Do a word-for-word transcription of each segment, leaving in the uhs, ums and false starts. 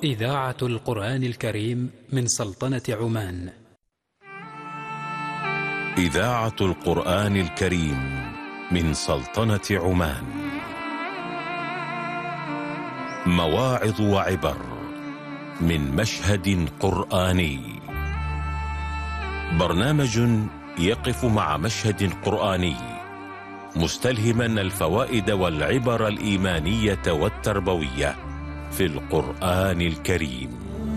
إذاعة القرآن الكريم من سلطنة عمان. إذاعة القرآن الكريم من سلطنة عمان. مواعظ وعبر من مشهد قرآني. برنامج يقف مع مشهد قرآني مستلهما الفوائد والعبر الإيمانية والتربوية في القرآن الكريم.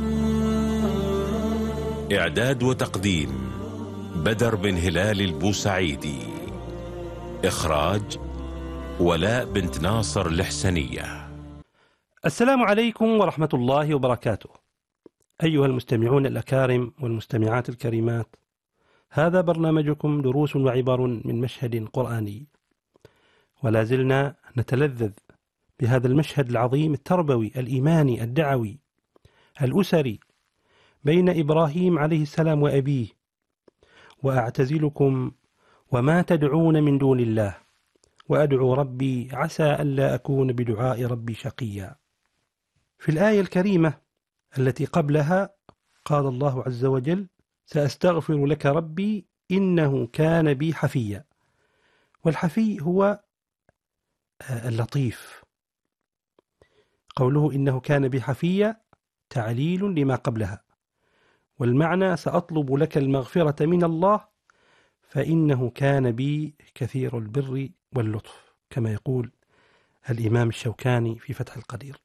إعداد وتقديم بدر بن هلال البوسعيدي. إخراج ولاء بنت ناصر الحسنية. السلام عليكم ورحمة الله وبركاته. أيها المستمعون الأكارم والمستمعات الكريمات، هذا برنامجكم دروس وعبر من مشهد قرآني، ولا زلنا نتلذذ بهذا المشهد العظيم التربوي الإيماني الدعوي الأسري بين إبراهيم عليه السلام وأبيه. وأعتزلكم وما تدعون من دون الله وأدعو ربي عسى ألا أكون بدعاء ربي شقيا. في الآية الكريمة التي قبلها قال الله عز وجل: سأستغفر لك ربي إنه كان بي حفيا. والحفي هو اللطيف. قوله إنه كان بي حفيا تعليل لما قبلها، والمعنى سأطلب لك المغفرة من الله فإنه كان بي كثير البر واللطف، كما يقول الإمام الشوكاني في فتح القدير.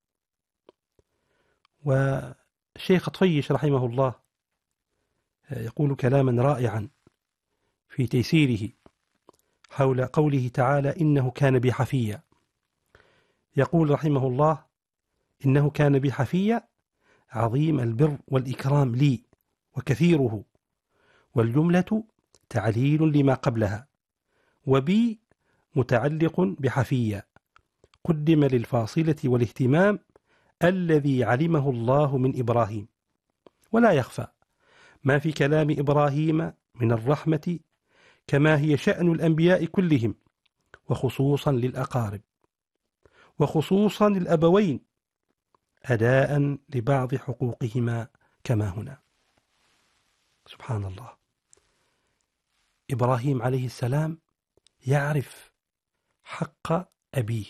والشيخ طفيش رحمه الله يقول كلاما رائعا في تيسيره حول قوله تعالى: إنه كان بي حفيا. يقول رحمه الله: إنه كان بي حفيا عظيم البر والإكرام لي وكثيره، والجملة تعليل لما قبلها، وبي متعلق بحفيا قدم للفاصلة والاهتمام الذي علمه الله من إبراهيم. ولا يخفى ما في كلام إبراهيم من الرحمة كما هي شأن الأنبياء كلهم، وخصوصا للأقارب وخصوصا الأبوين، أداء لبعض حقوقهما كما هنا. سبحان الله، إبراهيم عليه السلام يعرف حق أبيه،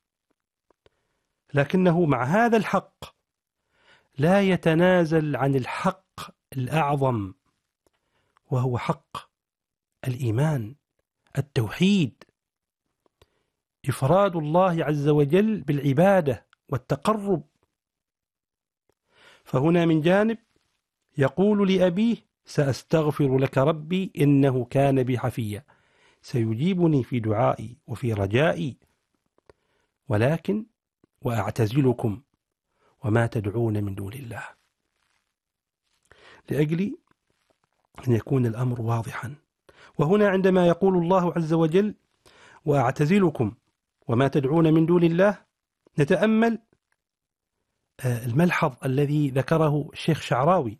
لكنه مع هذا الحق لا يتنازل عن الحق الأعظم، وهو حق الإيمان، التوحيد، إفراد الله عز وجل بالعبادة والتقرب. فهنا من جانب يقول لأبيه: سأستغفر لك ربي إنه كان بي حفيا، سيجيبني في دعائي وفي رجائي، ولكن وأعتزلكم وما تدعون من دون الله، لأجل أن يكون الأمر واضحا. وهنا عندما يقول الله عز وجل: وأعتزلكم وما تدعون من دون الله، نتأمل الملحظ الذي ذكره الشيخ شعراوي.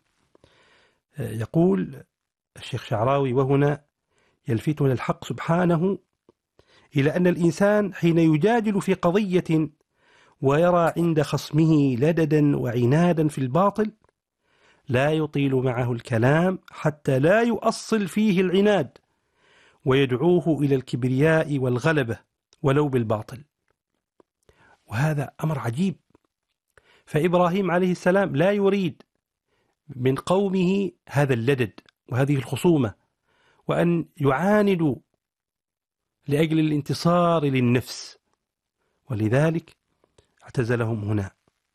يقول الشيخ شعراوي: وهنا يلفتنا الحق سبحانه إلى أن الإنسان حين يجادل في قضية ويرى عند خصمه لددا وعنادا في الباطل لا يطيل معه الكلام حتى لا يؤصل فيه العناد ويدعوه إلى الكبرياء والغلبة ولو بالباطل. وهذا أمر عجيب. فإبراهيم عليه السلام لا يريد من قومه هذا اللدد وهذه الخصومة، وأن يعاندوا لأجل الانتصار للنفس، ولذلك اعتزلهم هنا.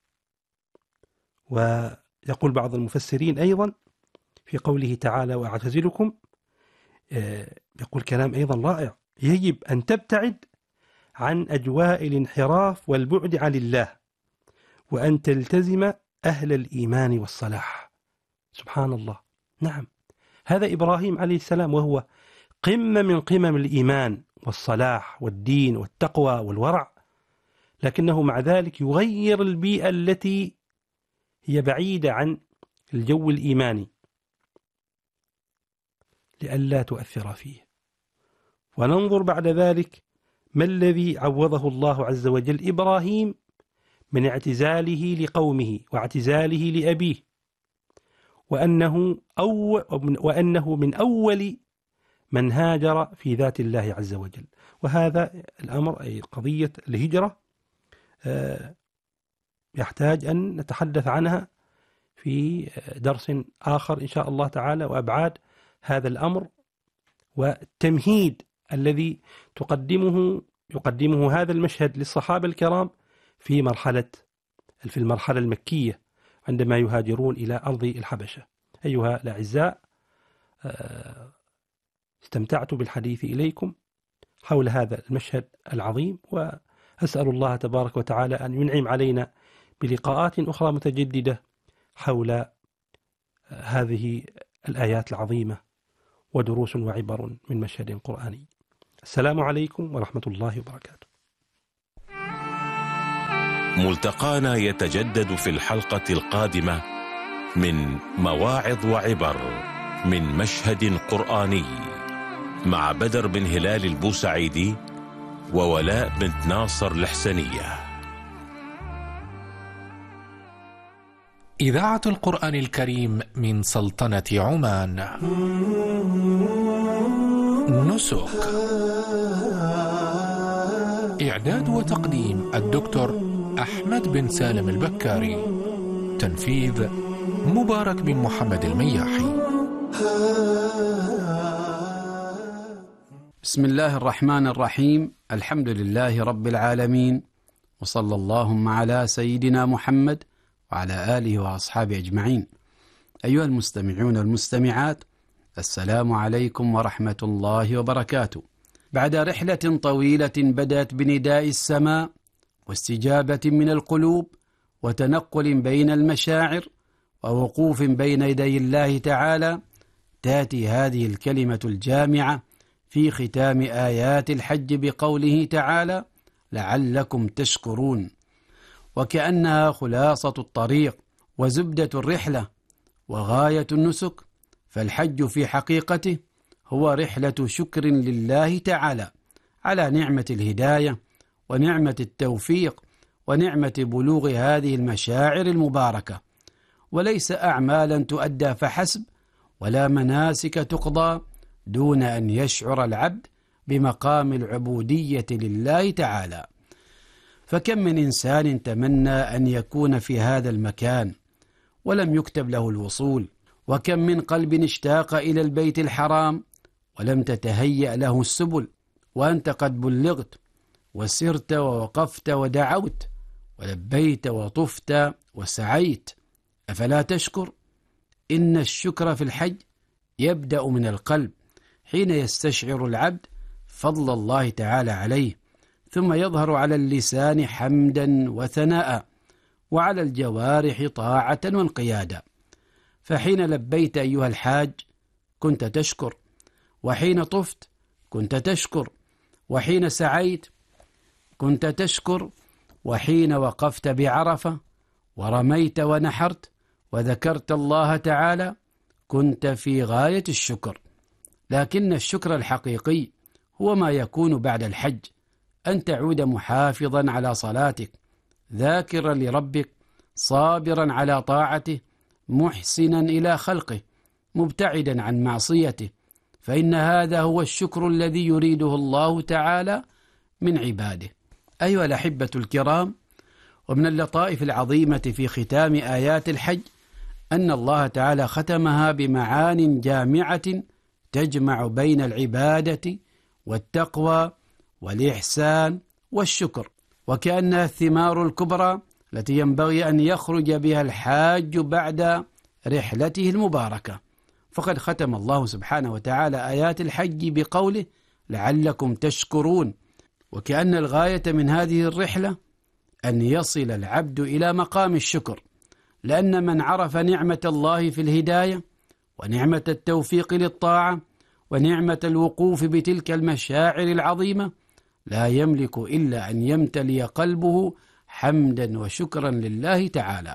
ويقول بعض المفسرين أيضا في قوله تعالى: وأعتزلكم، يقول كلام أيضا رائع: يجب أن تبتعد عن أجواء الانحراف والبعد عن الله، وأن تلتزم أهل الإيمان والصلاح. سبحان الله. نعم، هذا إبراهيم عليه السلام وهو قمة من قمم الإيمان والصلاح والدين والتقوى والورع، لكنه مع ذلك يغير البيئة التي هي بعيدة عن الجو الإيماني لئلا تؤثر فيه. وننظر بعد ذلك ما الذي عوضه الله عز وجل إبراهيم من اعتزاله لقومه واعتزاله لأبيه، وأنه, أو وأنه من أول من هاجر في ذات الله عز وجل. وهذا الأمر أي قضية الهجرة يحتاج أن نتحدث عنها في درس آخر إن شاء الله تعالى، وأبعاد هذا الأمر والتمهيد الذي تقدمه يقدمه هذا المشهد للصحابة الكرام في مرحلة في المرحلة المكية عندما يهاجرون إلى أرض الحبشة. أيها الأعزاء، استمتعت بالحديث إليكم حول هذا المشهد العظيم، وأسأل الله تبارك وتعالى أن ينعم علينا بلقاءات أخرى متجددة حول هذه الآيات العظيمة ودروس وعبر من مشهد قرآني. السلام عليكم ورحمة الله وبركاته. ملتقانا يتجدد في الحلقة القادمة من مواعظ وعبر من مشهد قرآني مع بدر بن هلال البوسعيدي وولاء بنت ناصر الحسنية. إذاعة القرآن الكريم من سلطنة عمان. نسك. إعداد وتقديم الدكتور أحمد بن سالم البكاري. تنفيذ مبارك بن محمد المياحي. بسم الله الرحمن الرحيم. الحمد لله رب العالمين، وصلى اللهم على سيدنا محمد وعلى آله وأصحابه أجمعين. أيها المستمعون والمستمعات، السلام عليكم ورحمة الله وبركاته. بعد رحلة طويلة بدأت بنداء السماء واستجابة من القلوب وتنقل بين المشاعر ووقوف بين يدي الله تعالى، تأتي هذه الكلمة الجامعة في ختام آيات الحج بقوله تعالى: لعلكم تشكرون، وكأنها خلاصة الطريق وزبدة الرحلة وغاية النسك. فالحج في حقيقته هو رحلة شكر لله تعالى على نعمة الهداية ونعمة التوفيق ونعمة بلوغ هذه المشاعر المباركة، وليس أعمالا تؤدى فحسب ولا مناسك تقضى دون أن يشعر العبد بمقام العبودية لله تعالى. فكم من إنسان تمنى أن يكون في هذا المكان ولم يكتب له الوصول، وكم من قلب اشتاق إلى البيت الحرام ولم تتهيأ له السبل، وأنت قد بلغت وسرت ووقفت ودعوت ولبيت وطفت وسعيت، أفلا تشكر؟ إن الشكر في الحج يبدأ من القلب حين يستشعر العبد فضل الله تعالى عليه، ثم يظهر على اللسان حمدا وثناء، وعلى الجوارح طاعة وانقيادا. فحين لبيت أيها الحاج كنت تشكر، وحين طفت كنت تشكر، وحين سعيت كنت تشكر، وحين وقفت بعرفة ورميت ونحرت وذكرت الله تعالى كنت في غاية الشكر. لكن الشكر الحقيقي هو ما يكون بعد الحج، أن تعود محافظا على صلاتك، ذاكرا لربك، صابرا على طاعته، محسنا إلى خلقه، مبتعدا عن معصيته، فإن هذا هو الشكر الذي يريده الله تعالى من عباده. أيها الأحبة الكرام، ومن اللطائف العظيمة في ختام آيات الحج أن الله تعالى ختمها بمعان جامعة تجمع بين العبادة والتقوى والإحسان والشكر، وكأنها الثمار الكبرى التي ينبغي أن يخرج بها الحاج بعد رحلته المباركة. فقد ختم الله سبحانه وتعالى آيات الحج بقوله: لعلكم تشكرون، وكأن الغاية من هذه الرحلة أن يصل العبد إلى مقام الشكر، لأن من عرف نعمة الله في الهداية ونعمة التوفيق للطاعة ونعمة الوقوف بتلك المشاعر العظيمة لا يملك إلا أن يمتلي قلبه حمدا وشكرا لله تعالى.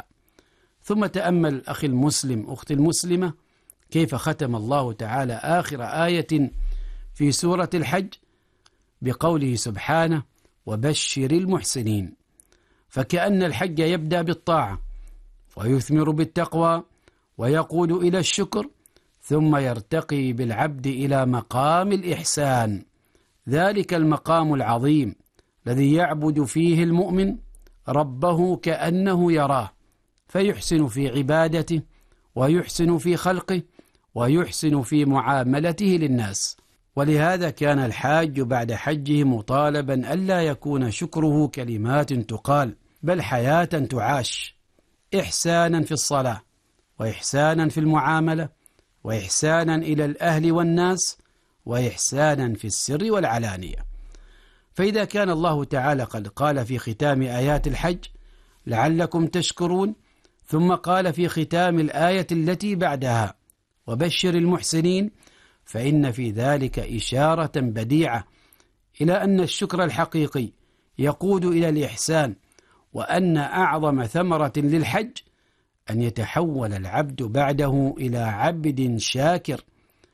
ثم تأمل أخي المسلم أختي المسلمة كيف ختم الله تعالى آخر آية في سورة الحج بقوله سبحانه: وبشر المحسنين. فكأن الحج يبدأ بالطاعة ويثمر بالتقوى ويقود إلى الشكر، ثم يرتقي بالعبد إلى مقام الإحسان، ذلك المقام العظيم الذي يعبد فيه المؤمن ربه كأنه يراه، فيحسن في عبادته ويحسن في خلقه ويحسن في معاملته للناس. ولهذا كان الحاج بعد حجه مطالبا ألا يكون شكره كلمات تقال، بل حياة تعاش، إحسانا في الصلاة، وإحسانا في المعاملة، وإحسانا إلى الأهل والناس، وإحسانا في السر والعلانية. فإذا كان الله تعالى قد قال في ختام آيات الحج لعلكم تشكرون، ثم قال في ختام الآية التي بعدها وبشر المحسنين، فإن في ذلك إشارة بديعة إلى أن الشكر الحقيقي يقود إلى الإحسان، وأن أعظم ثمرة للحج أن يتحول العبد بعده إلى عبد شاكر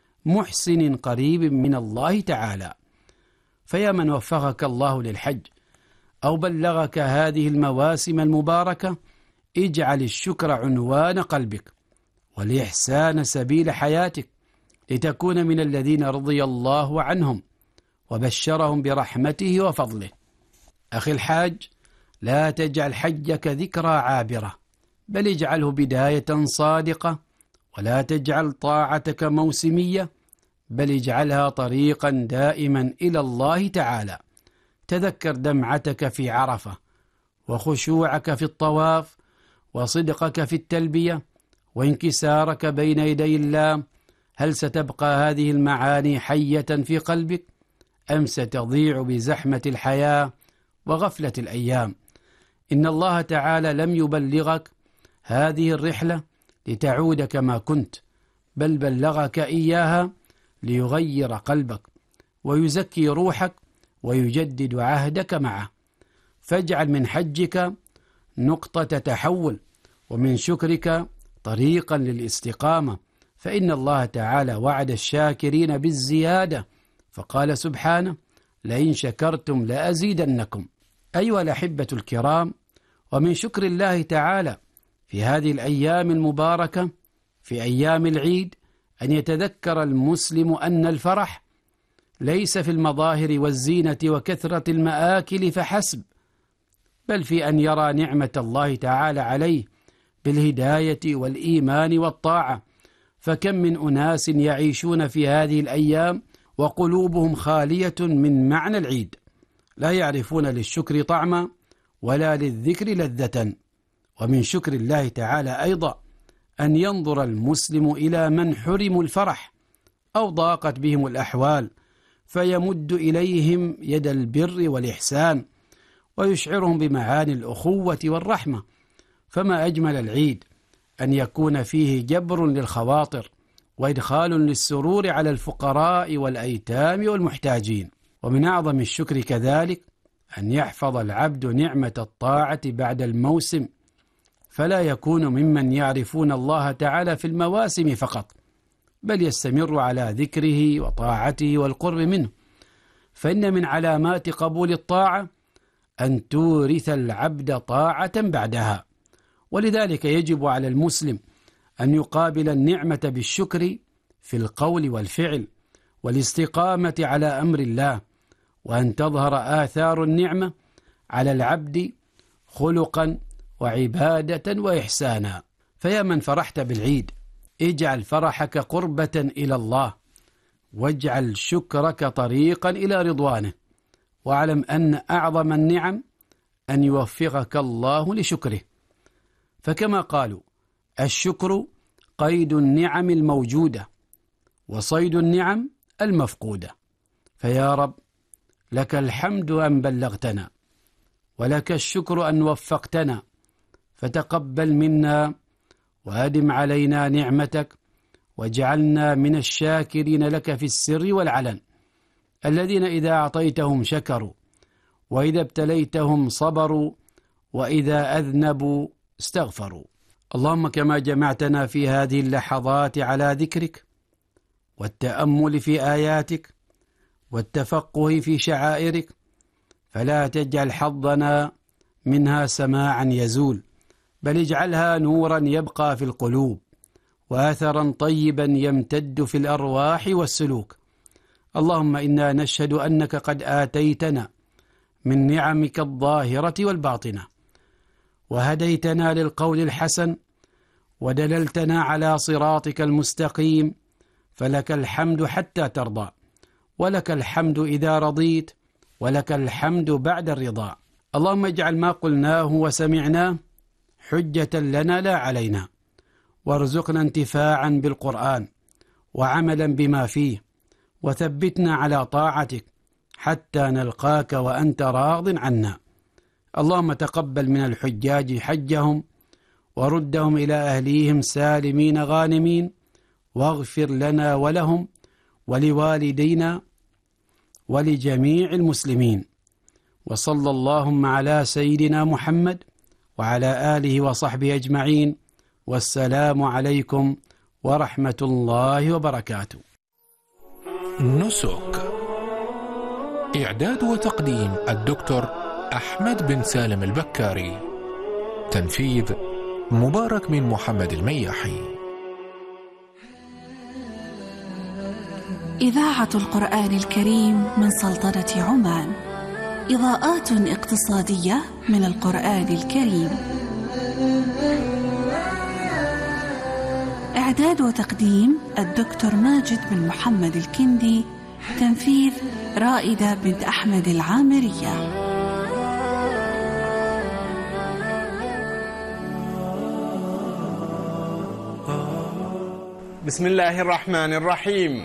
محسن قريب من الله تعالى. فيا من وفقك الله للحج أو بلغك هذه المواسم المباركة، اجعل الشكر عنوان قلبك والإحسان سبيل حياتك، لتكون من الذين رضي الله عنهم وبشرهم برحمته وفضله. أخي الحاج، لا تجعل حجك ذكرى عابرة، بل اجعله بداية صادقة، ولا تجعل طاعتك موسمية، بل اجعلها طريقا دائما إلى الله تعالى. تذكر دمعتك في عرفة، وخشوعك في الطواف، وصدقك في التلبية، وانكسارك بين يدي الله. هل ستبقى هذه المعاني حية في قلبك، أم ستضيع بزحمة الحياة وغفلة الأيام؟ إن الله تعالى لم يبلغك هذه الرحلة لتعود كما كنت، بل بلغك إياها ليغير قلبك ويزكي روحك ويجدد عهدك معه. فاجعل من حجك نقطة تحول، ومن شكرك طريقا للاستقامة، فإن الله تعالى وعد الشاكرين بالزيادة، فقال سبحانه: لئن شكرتم لأزيدنكم. أيها الأحبة الكرام، ومن شكر الله تعالى في هذه الأيام المباركة، في أيام العيد، أن يتذكر المسلم أن الفرح ليس في المظاهر والزينة وكثرة المآكل فحسب، بل في أن يرى نعمة الله تعالى عليه بالهداية والإيمان والطاعة. فكم من أناس يعيشون في هذه الأيام وقلوبهم خالية من معنى العيد، لا يعرفون للشكر طعما ولا للذكر لذة. ومن شكر الله تعالى أيضا أن ينظر المسلم إلى من حرموا الفرح أو ضاقت بهم الأحوال، فيمد إليهم يد البر والإحسان، ويشعرهم بمعاني الأخوة والرحمة. فما أجمل العيد أن يكون فيه جبر للخواطر وإدخال للسرور على الفقراء والأيتام والمحتاجين. ومن أعظم الشكر كذلك أن يحفظ العبد نعمة الطاعة بعد الموسم، فلا يكون ممن يعرفون الله تعالى في المواسم فقط، بل يستمر على ذكره وطاعته والقرب منه. فإن من علامات قبول الطاعة أن تورث العبد طاعة بعدها، ولذلك يجب على المسلم أن يقابل النعمة بالشكر في القول والفعل والاستقامة على أمر الله، وأن تظهر آثار النعمة على العبد خلقا وعبادة وإحسانا. فيا من فرحت بالعيد، اجعل فرحك قربة إلى الله، واجعل شكرك طريقا إلى رضوانه، واعلم أن أعظم النعم أن يوفقك الله لشكره. فكما قالوا: الشكر قيد النعم الموجودة وصيد النعم المفقودة. فيا رب، لك الحمد أن بلغتنا، ولك الشكر أن وفقتنا، فتقبل منا وأدم علينا نعمتك، واجعلنا من الشاكرين لك في السر والعلن، الذين إذا أعطيتهم شكروا، وإذا ابتليتهم صبروا، وإذا أذنبوا استغفروا. اللهم كما جمعتنا في هذه اللحظات على ذكرك والتأمل في آياتك والتفقه في شعائرك، فلا تجعل حظنا منها سماعا يزول، بل اجعلها نورا يبقى في القلوب، وأثرا طيبا يمتد في الأرواح والسلوك. اللهم إنا نشهد أنك قد آتيتنا من نعمك الظاهرة والباطنة، وهديتنا للقول الحسن، ودللتنا على صراطك المستقيم، فلك الحمد حتى ترضى، ولك الحمد إذا رضيت، ولك الحمد بعد الرضا. اللهم اجعل ما قلناه وسمعناه حجة لنا لا علينا، وارزقنا انتفاعا بالقرآن وعملا بما فيه، وثبتنا على طاعتك حتى نلقاك وأنت راض عنا. اللهم تقبل من الحجاج حجهم، وردهم إلى أهليهم سالمين غانمين، واغفر لنا ولهم ولوالدينا ولجميع المسلمين. وصلى اللهم على سيدنا محمد وعلى آله وصحبه أجمعين، والسلام عليكم ورحمة الله وبركاته. نسك. إعداد وتقديم الدكتور أحمد بن سالم البكاري. تنفيذ مبارك بن محمد المياحي. إذاعة القرآن الكريم من سلطنة عمان. إضاءات اقتصادية من القرآن الكريم. إعداد وتقديم الدكتور ماجد بن محمد الكندي. تنفيذ رائدة بنت أحمد العامرية. بسم الله الرحمن الرحيم.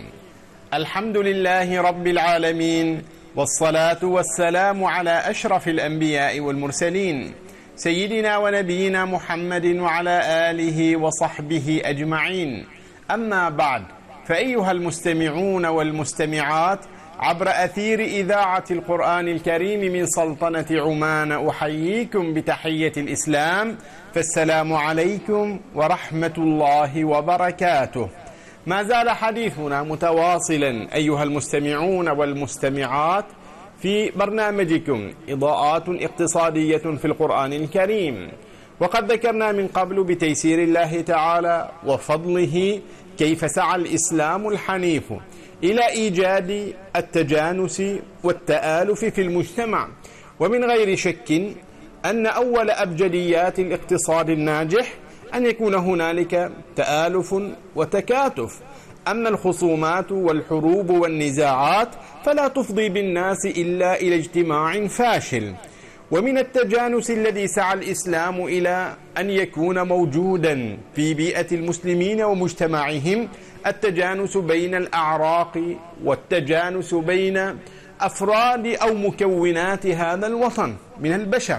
الحمد لله رب العالمين، والصلاة والسلام على أشرف الأنبياء والمرسلين، سيدنا ونبينا محمد وعلى آله وصحبه أجمعين. أما بعد، فأيها المستمعون والمستمعات عبر أثير إذاعة القرآن الكريم من سلطنة عمان، أحييكم بتحية الإسلام، فالسلام عليكم ورحمة الله وبركاته. ما زال حديثنا متواصلا أيها المستمعون والمستمعات في برنامجكم إضاءات اقتصادية في القرآن الكريم، وقد ذكرنا من قبل بتيسير الله تعالى وفضله كيف سعى الإسلام الحنيف إلى إيجاد التجانس والتآلف في المجتمع. ومن غير شك أن أول أبجديات الاقتصاد الناجح أن يكون هنالك تآلف وتكاتف. أما الخصومات والحروب والنزاعات فلا تفضي بالناس إلا إلى اجتماع فاشل. ومن التجانس الذي سعى الإسلام إلى أن يكون موجودا في بيئة المسلمين ومجتمعهم التجانس بين الأعراق، والتجانس بين أفراد أو مكونات هذا الوطن من البشر.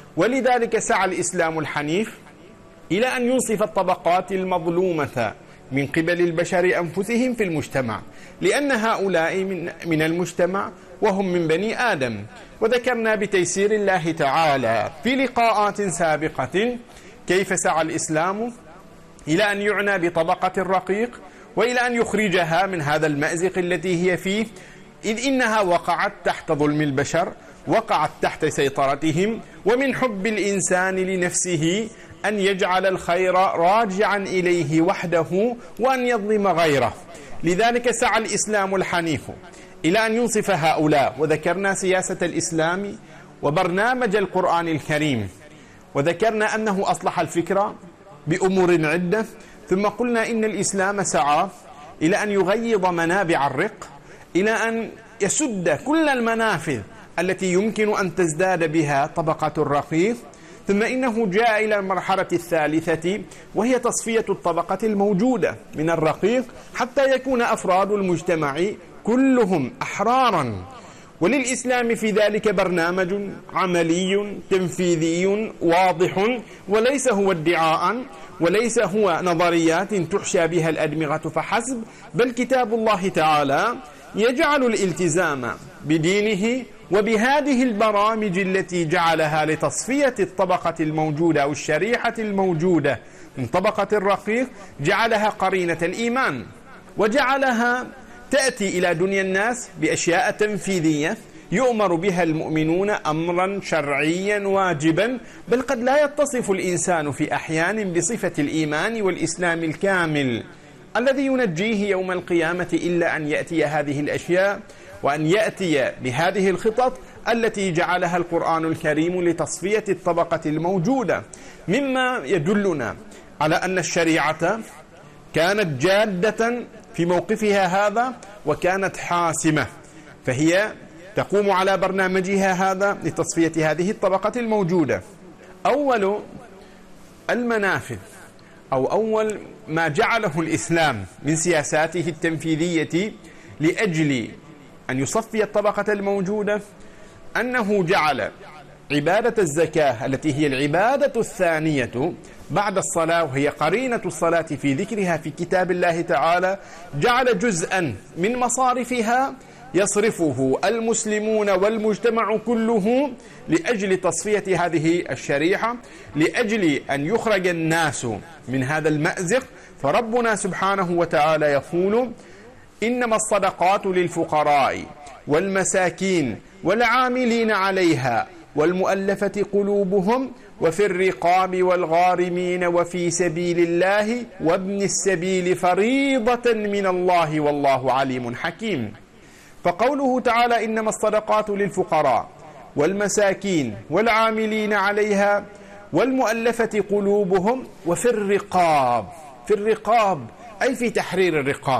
ولذلك سعى الإسلام الحنيف إلى أن ينصف الطبقات المظلومة من قبل البشر أنفسهم في المجتمع، لأن هؤلاء من, من المجتمع وهم من بني آدم. وذكرنا بتيسير الله تعالى في لقاءات سابقة كيف سعى الإسلام إلى أن يعنى بطبقة الرقيق، وإلى أن يخرجها من هذا المأزق التي هي فيه، إذ إنها وقعت تحت ظلم البشر، وقعت تحت سيطرتهم، ومن حب الإنسان لنفسه أن يجعل الخير راجعا إليه وحده وأن يظلم غيره. لذلك سعى الإسلام الحنيف إلى أن ينصف هؤلاء. وذكرنا سياسة الإسلام وبرنامج القرآن الكريم، وذكرنا أنه أصلح الفكرة بأمور عدة، ثم قلنا إن الإسلام سعى إلى أن يغيض منابع الرق، إلى أن يسد كل المنافذ التي يمكن أن تزداد بها طبقة الرقيق. ثم إنه جاء إلى المرحلة الثالثة، وهي تصفية الطبقة الموجودة من الرقيق حتى يكون أفراد المجتمع كلهم أحرارا. وللإسلام في ذلك برنامج عملي تنفيذي واضح، وليس هو ادعاء، وليس هو نظريات تحشى بها الأدمغة فحسب، بل كتاب الله تعالى يجعل الالتزام بدينه وبهذه البرامج التي جعلها لتصفية الطبقة الموجودة أو الشريحة الموجودة من طبقة الرقيق، جعلها قرينة الإيمان، وجعلها تأتي إلى دنيا الناس بأشياء تنفيذية يؤمر بها المؤمنون أمرا شرعيا واجبا، بل قد لا يتصف الإنسان في أحيان بصفة الإيمان والإسلام الكامل الذي ينجيه يوم القيامة إلا أن يأتي هذه الأشياء، وأن يأتي بهذه الخطط التي جعلها القرآن الكريم لتصفية الطبقة الموجودة، مما يدلنا على أن الشريعة كانت جادة في موقفها هذا وكانت حاسمة، فهي تقوم على برنامجها هذا لتصفية هذه الطبقة الموجودة. أول المنافذ أو أول ما جعله الإسلام من سياساته التنفيذية لأجل أن يصفي الطبقة الموجودة أنه جعل عبادة الزكاة التي هي العبادة الثانية بعد الصلاة، وهي قرينة الصلاة في ذكرها في كتاب الله تعالى، جعل جزءا من مصارفها يصرفه المسلمون والمجتمع كله لأجل تصفية هذه الشريحة، لأجل أن يخرج الناس من هذا المأزق. فربنا سبحانه وتعالى يقول: إنما الصدقات للفقراء والمساكين والعاملين عليها والمؤلفة قلوبهم وفي الرقاب والغارمين وفي سبيل الله وابن السبيل فريضة من الله والله عليم حكيم. فقوله تعالى: إنما الصدقات للفقراء والمساكين والعاملين عليها والمؤلفة قلوبهم وفي الرقاب، في الرقاب أي في تحرير الرقاب.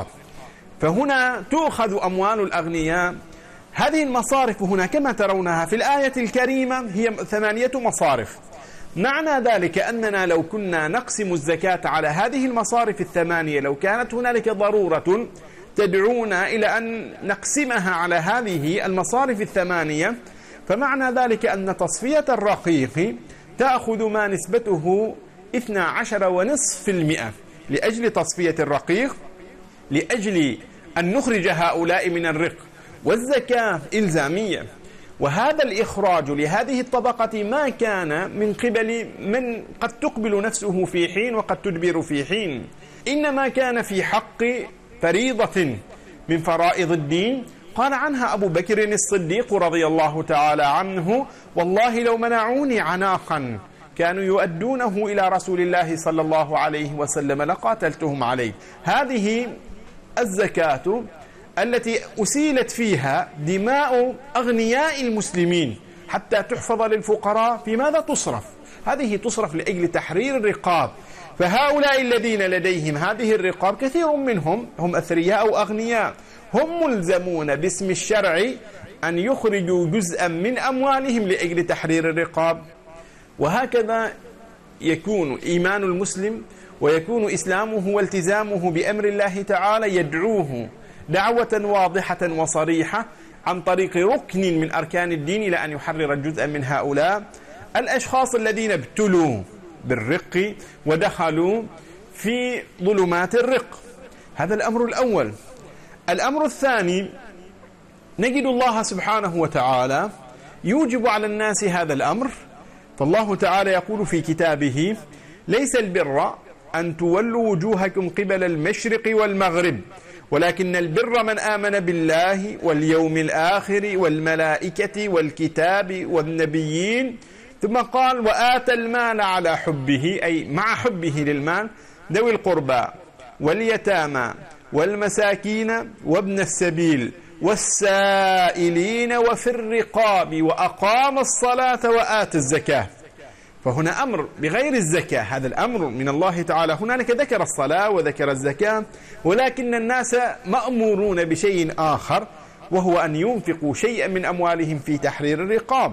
فهنا تؤخذ أموال الأغنياء. هذه المصارف هنا كما ترونها في الآية الكريمة هي ثمانية مصارف. معنى ذلك أننا لو كنا نقسم الزكاة على هذه المصارف الثمانية، لو كانت هنالك ضرورة تدعونا إلى أن نقسمها على هذه المصارف الثمانية، فمعنى ذلك أن تصفية الرقيق تأخذ ما نسبته اثنا عشر ونصف في المئة لأجل تصفية الرقيق، لأجل أن نخرج هؤلاء من الرق. والزكاة إلزامية، وهذا الإخراج لهذه الطبقة ما كان من قبل من قد تقبل نفسه في حين وقد تدبر في حين، إنما كان في حق فريضة من فرائض الدين. قال عنها أبو بكر الصديق رضي الله تعالى عنه: والله لو منعوني عناقا كانوا يؤدونه إلى رسول الله صلى الله عليه وسلم لقاتلتهم عليه. هذه الزكاة التي أسيلت فيها دماء أغنياء المسلمين حتى تحفظ للفقراء، في ماذا تصرف؟ هذه تصرف لأجل تحرير الرقاب. فهؤلاء الذين لديهم هذه الرقاب كثير منهم هم أثرياء أو أغنياء، هم ملزمون باسم الشرع أن يخرجوا جزءا من أموالهم لأجل تحرير الرقاب. وهكذا يكون إيمان المسلم ويكون إسلامه والتزامه بأمر الله تعالى يدعوه دعوة واضحة وصريحة عن طريق ركن من أركان الدين إلى أن يحرر جزءا من هؤلاء الأشخاص الذين ابتلوا بالرق ودخلوا في ظلمات الرق. هذا الأمر الأول. الأمر الثاني، نجد الله سبحانه وتعالى يوجب على الناس هذا الأمر. فالله تعالى يقول في كتابه: ليس البر أن تولوا وجوهكم قبل المشرق والمغرب ولكن البر من آمن بالله واليوم الآخر والملائكة والكتاب والنبيين. ثم قال: وآتى المال على حبه، أي مع حبه للمال، ذوي القربى واليتامى والمساكين وابن السبيل والسائلين وفي الرقاب وأقام الصلاة وآتى الزكاة. فهنا أمر بغير الزكاة، هذا الأمر من الله تعالى. هنالك ذكر الصلاة وذكر الزكاة، ولكن الناس مأمورون بشيء آخر، وهو أن ينفقوا شيئا من أموالهم في تحرير الرقاب.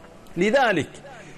لذلك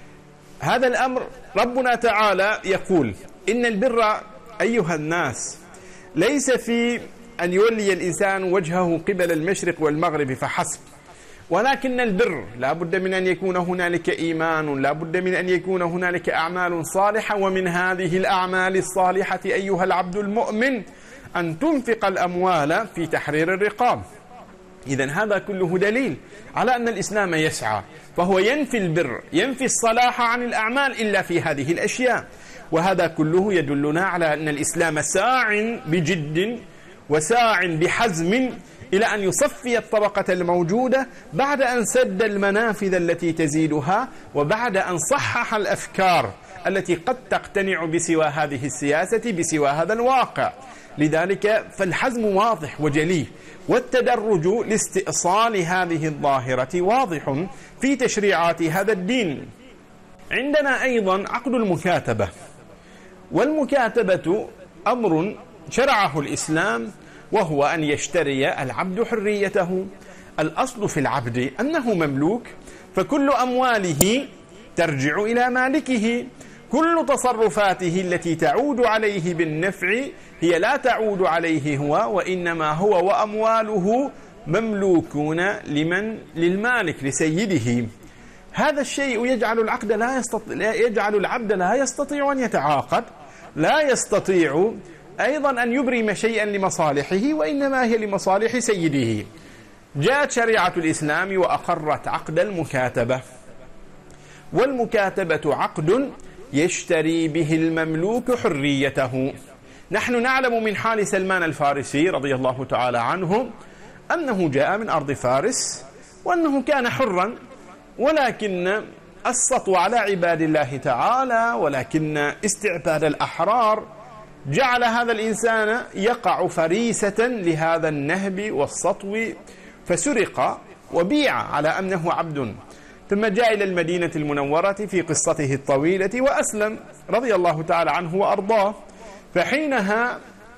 هذا الأمر ربنا تعالى يقول: إن البر أيها الناس ليس في أن يولي الإنسان وجهه قبل المشرق والمغرب فحسب، ولكن البر لا بد من أن يكون هنالك إيمان، لا بد من أن يكون هنالك أعمال صالحة. ومن هذه الأعمال الصالحة أيها العبد المؤمن أن تنفق الأموال في تحرير الرقاب. إذن هذا كله دليل على أن الإسلام يسعى، فهو ينفي البر، ينفي الصلاح عن الأعمال إلا في هذه الأشياء. وهذا كله يدلنا على أن الإسلام ساع بجد وساع بحزم إلى أن يصفي الطبقة الموجودة بعد أن سد المنافذ التي تزيدها، وبعد أن صحح الأفكار التي قد تقتنع بسوى هذه السياسة بسوى هذا الواقع. لذلك فالحزم واضح وجلي، والتدرج لاستئصال هذه الظاهرة واضح في تشريعات هذا الدين. عندنا أيضا عقد المكاتبة، والمكاتبة أمر شرعه الإسلام، وهو أن يشتري العبد حريته. الأصل في العبد أنه مملوك، فكل أمواله ترجع إلى مالكه، كل تصرفاته التي تعود عليه بالنفع هي لا تعود عليه هو، وإنما هو وأمواله مملوكون لمن؟ للمالك، لسيده. هذا الشيء يجعل العقد لا يستطيع يجعل العبد لا يستطيع أن يتعاقد، لا يستطيع أيضا أن يبرم شيئا لمصالحه، وإنما هي لمصالح سيده. جاءت شريعة الإسلام وأقرت عقد المكاتبة، والمكاتبة عقد يشتري به المملوك حريته. نحن نعلم من حال سلمان الفارسي رضي الله تعالى عنه أنه جاء من أرض فارس، وأنه كان حرا، ولكن السطو على عباد الله تعالى، ولكن استعباد الأحرار جعل هذا الإنسان يقع فريسة لهذا النهب والسطو، فسرق وبيع على أنه عبد. ثم جاء إلى المدينة المنورة في قصته الطويلة وأسلم رضي الله تعالى عنه وأرضاه. فحينها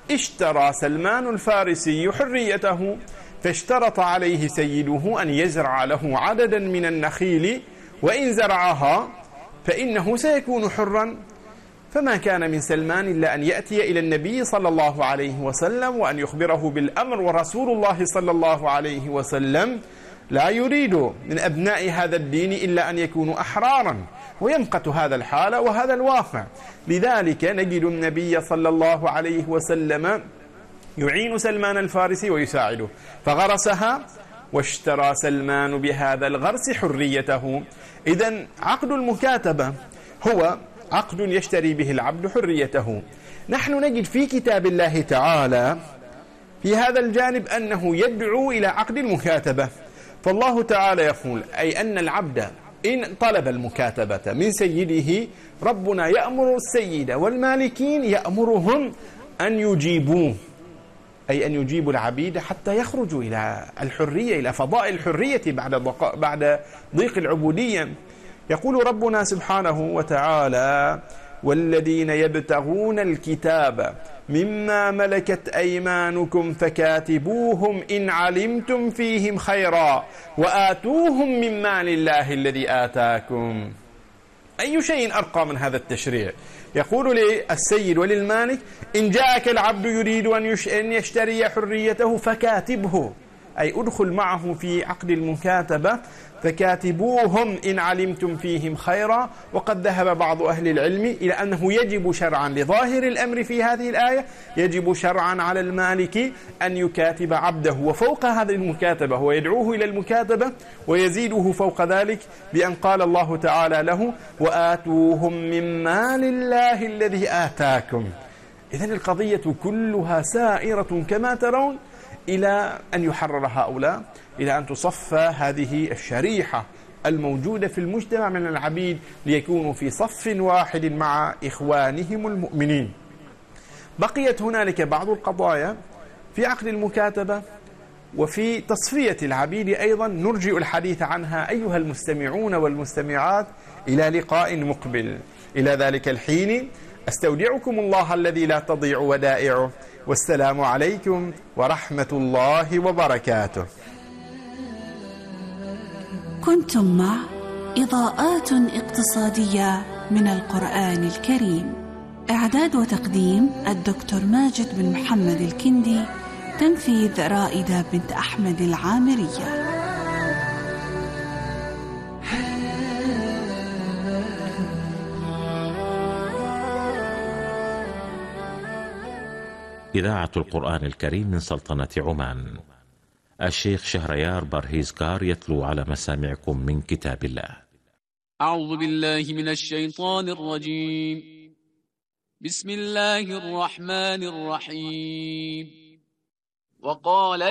اشترى سلمان الفارسي حريته، فاشترط عليه سيده أن يزرع له عددا من النخيل، وإن زرعها فإنه سيكون حرا. فما كان من سلمان إلا أن يأتي إلى النبي صلى الله عليه وسلم وأن يخبره بالأمر، ورسول الله صلى الله عليه وسلم لا يريد من أبناء هذا الدين إلا أن يكونوا أحرارا، ويمقت هذا الحال وهذا الواقع. لذلك نجد النبي صلى الله عليه وسلم يعين سلمان الفارسي ويساعده، فغرسها واشترى سلمان بهذا الغرس حريته. إذن عقد المكاتبة هو عقد يشتري به العبد حريته. نحن نجد في كتاب الله تعالى في هذا الجانب أنه يدعو إلى عقد المكاتبة، فالله تعالى يقول أي أن العبد إن طلب المكاتبة من سيده، ربنا يأمر السيد والمالكين يأمرهم أن يجيبوه، أي أن يجيبوا العبيد حتى يخرجوا إلى الحرية، إلى فضاء الحرية بعد بعد ضيق العبودية. يقول ربنا سبحانه وتعالى: والذين يبتغون الكتاب مما ملكت أيمانكم فكاتبوهم إن علمتم فيهم خيرا وآتوهم من مال الله الذي آتاكم. أي شيء أرقى من هذا التشريع؟ يقول للسيد وللمالك: إن جاءك العبد يريد أن يشتري حريته فكاتبه، أي أدخل معه في عقد المكاتبة، فكاتبوهم إن علمتم فيهم خيرا. وقد ذهب بعض أهل العلم إلى أنه يجب شرعا لظاهر الأمر في هذه الآية، يجب شرعا على المالك أن يكاتب عبده، وفوق هذه المكاتبة هو يدعوه إلى المكاتبة ويزيده فوق ذلك بأن قال الله تعالى له: وآتوهم من مال الله الذي آتاكم. إذن القضية كلها سائرة كما ترون إلى أن يحرر هؤلاء، إلى أن تصفى هذه الشريحة الموجودة في المجتمع من العبيد ليكونوا في صف واحد مع إخوانهم المؤمنين. بقيت هنالك بعض القضايا في عقد المكاتبة وفي تصفية العبيد أيضا نرجئ الحديث عنها أيها المستمعون والمستمعات إلى لقاء مقبل. إلى ذلك الحين أستودعكم الله الذي لا تضيع ودائعه، والسلام عليكم ورحمة الله وبركاته. كنتم مع إضاءات اقتصادية من القرآن الكريم، إعداد وتقديم الدكتور ماجد بن محمد الكندي، تنفيذ رائدة بنت أحمد العامرية. إذاعة القرآن الكريم من سلطنة عمان. الشيخ شهريار برهيزكار يتلو على مسامعكم من كتاب الله. أعوذ بالله من الشيطان الرجيم. بسم الله الرحمن الرحيم. وقال